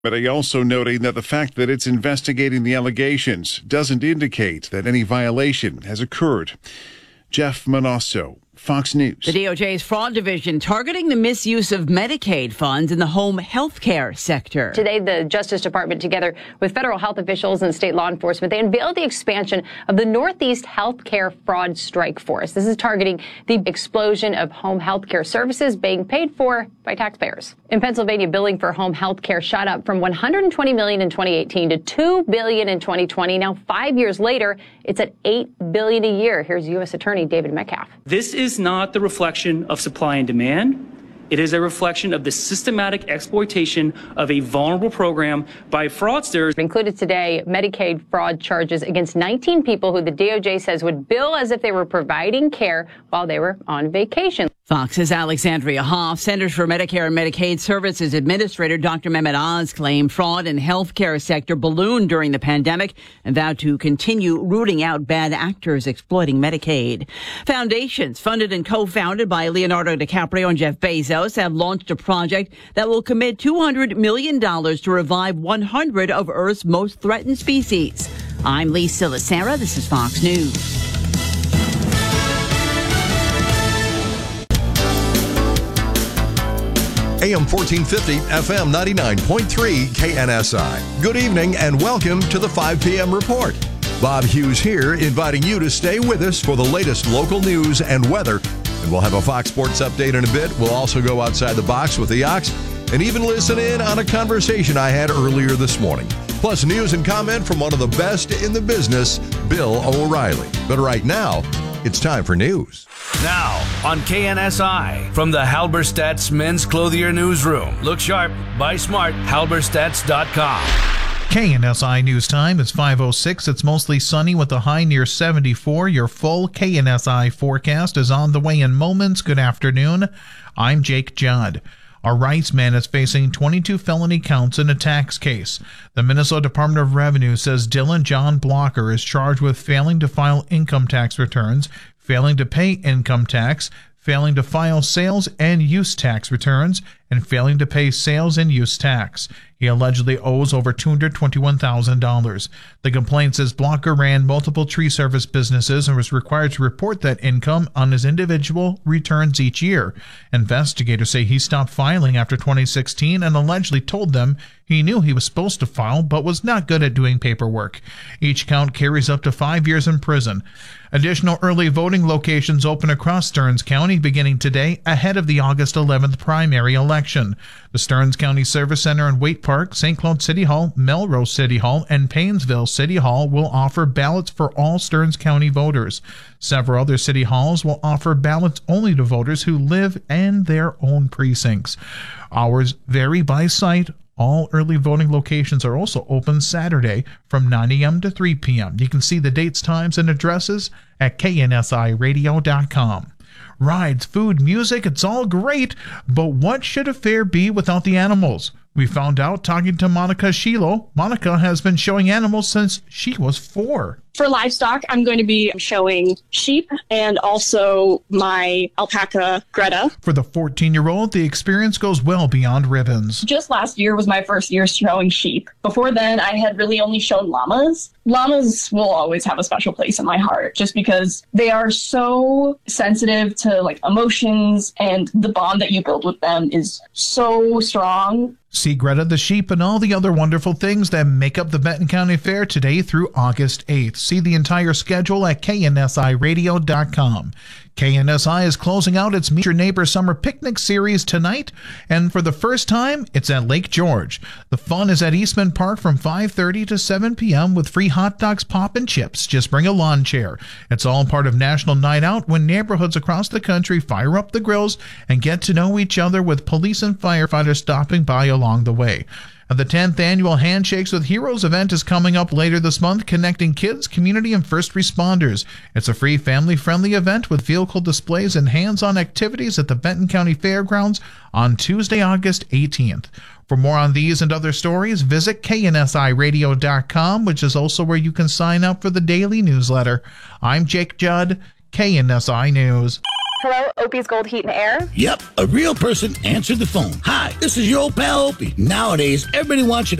But also noting that the fact that it's investigating the allegations doesn't indicate that any violation has occurred. Jeff Manosso, Fox News. The DOJ's fraud division targeting the misuse of Medicaid funds in the home health care sector. Today, the Justice Department, together with federal health officials and state law enforcement, they unveiled the expansion of the Northeast Health Care Fraud Strike Force. This is targeting the explosion of home health care services being paid for by taxpayers. In Pennsylvania, billing for home health care shot up from $120 million in 2018 to $2 billion in 2020. Now, 5 years later, it's at $8 billion a year. Here's U.S. Attorney David Metcalf. This is not the reflection of supply and demand. It is a reflection of the systematic exploitation of a vulnerable program by fraudsters. Included today, Medicaid fraud charges against 19 people who the DOJ says would bill as if they were providing care while they were on vacation. Fox's Alexandria Hoff, Centers for Medicare and Medicaid Services Administrator Dr. Mehmet Oz claimed fraud in healthcare sector ballooned during the pandemic and vowed to continue rooting out bad actors exploiting Medicaid. Foundations funded and co-founded by Leonardo DiCaprio and Jeff Bezos have launched a project that will commit $200 million to revive 100 of Earth's most threatened species. I'm Lee Silasera. This is Fox News. AM 1450, FM 99.3 KNSI. Good evening and welcome to the 5 p.m. report. Bob Hughes here, inviting you to stay with us for the latest local news and weather. And we'll have a Fox Sports update in a bit. We'll also go outside the box with the Ox and even listen in on a conversation I had earlier this morning. Plus news and comment from one of the best in the business, Bill O'Reilly. But right now, it's time for news. Now, on KNSI, from the Halberstadt's Men's Clothier Newsroom. Look sharp, buy smart, halberstadts.com. KNSI News Time is 5:06. It's mostly sunny with a high near 74. Your full KNSI forecast is on the way in moments. Good afternoon. I'm Jake Judd. A Rice man is facing 22 felony counts in a tax case. The Minnesota Department of Revenue says Dylan John Blocker is charged with failing to file income tax returns, failing to pay income tax, failing to file sales and use tax returns, and failing to pay sales and use tax. He allegedly owes over $221,000. The complaint says Blocker ran multiple tree service businesses and was required to report that income on his individual returns each year. Investigators say he stopped filing after 2016 and allegedly told them he knew he was supposed to file but was not good at doing paperwork. Each count carries up to 5 years in prison. Additional early voting locations open across Stearns County beginning today ahead of the August 11th primary election. The Stearns County Service Center in Waite Park, St. Cloud City Hall, Melrose City Hall, and Paynesville City Hall will offer ballots for all Stearns County voters. Several other city halls will offer ballots only to voters who live in their own precincts. Hours vary by site. All early voting locations are also open Saturday from 9 a.m. to 3 p.m. You can see the dates, times, and addresses at KNSIRadio.com. Rides, food, music, it's all great, but what should a fair be without the animals? We found out talking to Monica Shiloh. Monica has been showing animals since she was 4. For livestock, I'm going to be showing sheep and also my alpaca, Greta. For the 14-year-old, the experience goes well beyond ribbons. Just last year was my first year showing sheep. Before then, I had really only shown llamas. Llamas will always have a special place in my heart just because they are so sensitive to emotions, and the bond that you build with them is so strong. See Greta the sheep and all the other wonderful things that make up the Benton County Fair today through August 8th. See the entire schedule at KNSIRadio.com. KNSI is closing out its Meet Your Neighbor Summer Picnic Series tonight, and for the first time, it's at Lake George. The fun is at Eastman Park from 5:30 to 7 p.m. with free hot dogs, pop, and chips. Just bring a lawn chair. It's all part of National Night Out when neighborhoods across the country fire up the grills and get to know each other with police and firefighters stopping by along the way. The 10th annual Handshakes with Heroes event is coming up later this month, connecting kids, community, and first responders. It's a free, family-friendly event with vehicle displays and hands-on activities at the Benton County Fairgrounds on Tuesday, August 18th. For more on these and other stories, visit KNSIRadio.com, which is also where you can sign up for the daily newsletter. I'm Jake Judd, KNSI News. Hello, Opie's Gold Heat and Air? Yep, a real person answered the phone. Hi, this is your old pal Opie. Nowadays, everybody wants you to